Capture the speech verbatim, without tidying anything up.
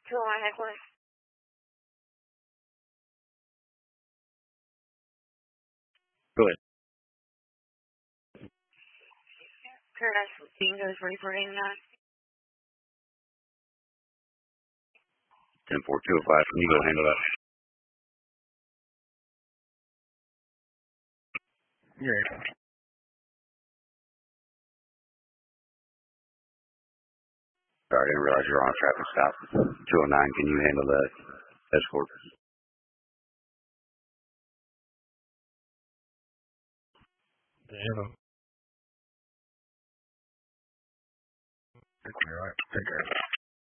two oh one headquarters. Go ahead. Paradise Bingo is ready for eighty-nine. ten four two oh five, can you go handle that? Yeah. Sorry, I didn't realize you were on a traffic stop. two oh nine, can you handle that escort? Yeah. All right. Take care.